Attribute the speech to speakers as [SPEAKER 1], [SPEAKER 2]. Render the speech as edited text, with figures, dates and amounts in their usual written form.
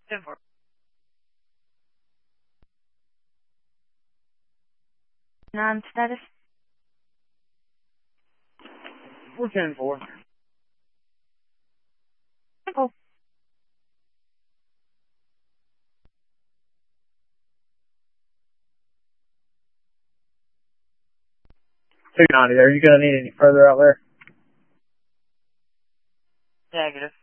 [SPEAKER 1] 10-4.
[SPEAKER 2] Non-status.
[SPEAKER 3] We're 10-4.
[SPEAKER 2] Simple.
[SPEAKER 3] 290 there. You gonna need any further out there?
[SPEAKER 1] Negative.